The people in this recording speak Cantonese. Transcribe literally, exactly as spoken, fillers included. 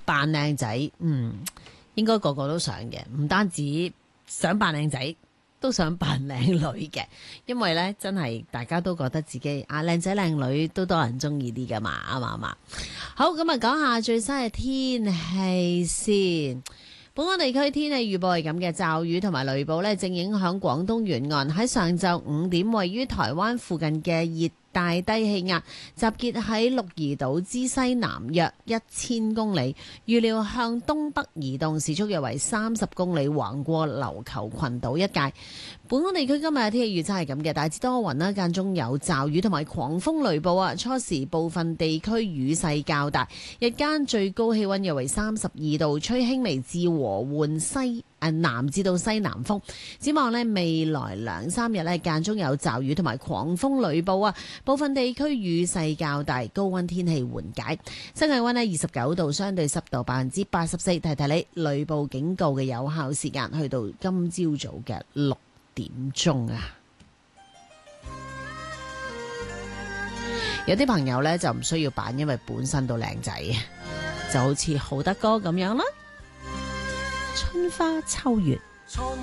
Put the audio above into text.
扮靚仔，嗯，應該個個都想嘅，唔單止想扮靚仔，都想扮靚女嘅，因為咧真係大家都覺得自己啊靚仔靚女都多人中意啲噶嘛，啱嘛啱嘛。好，咁啊講下最新嘅天氣先。本港地區天氣預報係咁嘅，驟雨同埋雷暴咧正影響廣東沿岸。喺上晝五點，位於台灣附近嘅熱帶低氣壓集結喺鹿兒島之西南約一千公里，預料向東北移動，時速約為三十公里，橫過琉球群島一帶。本港地區今日嘅天氣預測係咁嘅，大致多雲啦，間中有驟雨同埋狂風雷暴啊。初時部分地區雨勢較大，日間最高氣溫約為三十二度，吹輕微至和緩西誒南至到西南風。展望呢，未來兩三日呢，間中有驟雨同埋狂風雷暴啊，部分地區雨勢較大，高溫天氣緩解。室氣溫呢二十九度，相對濕度百分之八十四。提提你，雷暴警告嘅有效時間去到今朝早嘅六點鐘啊。有啲朋友呢就唔需要扮，因為本身都靚仔，就好似浩德哥咁樣啦。春花秋月。